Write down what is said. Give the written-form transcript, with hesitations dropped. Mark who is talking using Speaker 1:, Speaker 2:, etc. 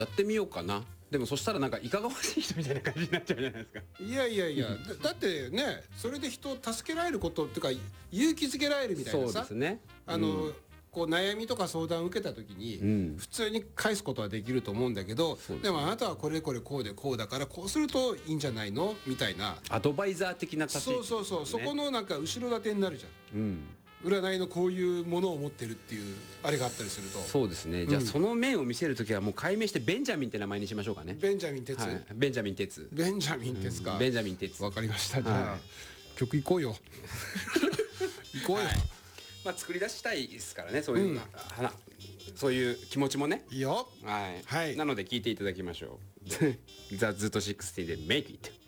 Speaker 1: やってみようかな。でもそしたらなんかいかがわしい人みたいな感じになっちゃうじゃないですか。
Speaker 2: いやいやいやだってね、それで人を助けられることっていうか勇気づけられるみたいなさ、
Speaker 1: そうですね。
Speaker 2: こう悩みとか相談を受けた時に、普通に返すことはできると思うんだけど、でもあなたはこれこれこうでこうだからこうするといいんじゃないのみたいな
Speaker 1: アドバイザー的な立ち位置、
Speaker 2: そう、そこのなんか後ろ盾になるじゃん、占いのこういうものを持ってるっていうあれがあったりすると。
Speaker 1: そうですね。じゃあその面を見せるときはもう改名してベンジャミンって名前にしましょうかね。
Speaker 2: ベンジャミン哲、
Speaker 1: はい、ベンジャミン哲。
Speaker 2: ベンジャミン哲か、
Speaker 1: ベンジャミン哲。
Speaker 2: わかりました。じゃあ、曲行こうよ行こうよ、
Speaker 1: まあ作り出したいですからね、そういう、そういう気持ちもね。
Speaker 2: いいよ。
Speaker 1: はい。なので聞いていただきましょう。ザ・ズート60で Make It。